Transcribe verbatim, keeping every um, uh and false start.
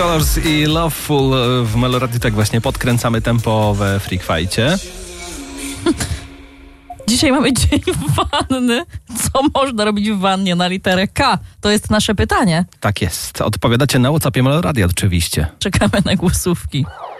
Colors i Loveful w Meloradiu. Tak właśnie podkręcamy tempo we Freak Fight'cie. Dzisiaj mamy dzień wanny. Co można robić w wannie na literę K? To jest nasze pytanie. Tak jest. Odpowiadacie na WhatsAppie Meloradia oczywiście. Czekamy na głosówki.